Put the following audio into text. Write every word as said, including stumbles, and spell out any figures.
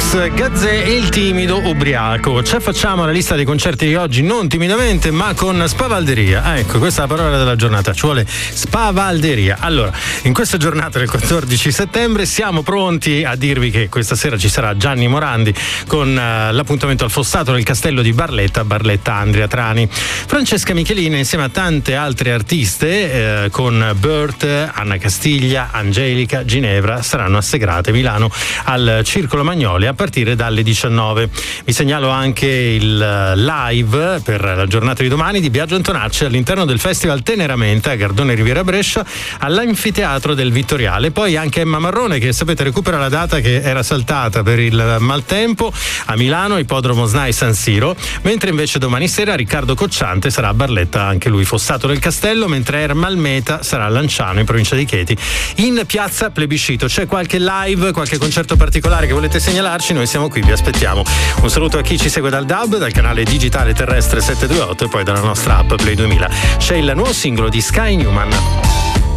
Alex Gazzè e il timido ubriaco. Ci facciamo la lista dei concerti di oggi non timidamente ma con spavalderia. Ah, ecco, questa è la parola della giornata, ci vuole spavalderia. Allora, in questa giornata del quattordici settembre siamo pronti a dirvi che questa sera ci sarà Gianni Morandi con uh, l'appuntamento al Fossato del Castello di Barletta, Barletta Andria Trani. Francesca Michelina insieme a tante altre artiste eh, con Bert, Anna Castiglia, Angelica, Ginevra saranno a Segrate, Milano, al Circolo Magnoli a partire dalle diciannove. Vi segnalo anche il live per la giornata di domani di Biagio Antonacci all'interno del Festival Teneramente a Gardone Riviera Brescia all'Anfiteatro del Vittoriale. Poi anche Emma Marrone, che sapete recupera la data che era saltata per il maltempo, a Milano, Ippodromo S N A I San Siro, mentre invece domani sera Riccardo Cocciante sarà a Barletta, anche lui Fossato del Castello, mentre Ermal Meta sarà a Lanciano in provincia di Chieti. In piazza Plebiscito c'è qualche live, qualche concerto particolare che volete segnalarci? Noi siamo qui, vi aspettiamo. Un saluto a chi ci segue dal D A B, dal canale digitale terrestre settecentoventotto e poi dalla nostra app Play duemila. C'è il nuovo singolo di Sky Newman.